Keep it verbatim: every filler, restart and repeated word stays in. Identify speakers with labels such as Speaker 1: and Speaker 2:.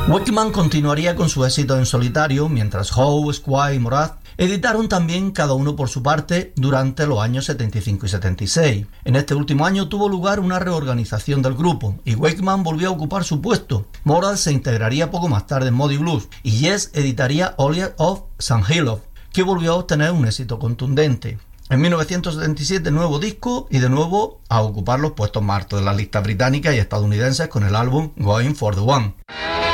Speaker 1: Wakeman continuaría con su éxito en solitario, mientras Howe, Squire y Moraz editaron también cada uno por su parte durante los años setenta y cinco y setenta y seis. En este último año tuvo lugar una reorganización del grupo y Wakeman volvió a ocupar su puesto. Moraz se integraría poco más tarde en Moody Blues y Yes editaría Ollier of Saint Hillof, que volvió a obtener un éxito contundente. En mil novecientos setenta y siete nuevo disco y de nuevo a ocupar los puestos más altos de las listas británicas y estadounidenses con el álbum Going for the One.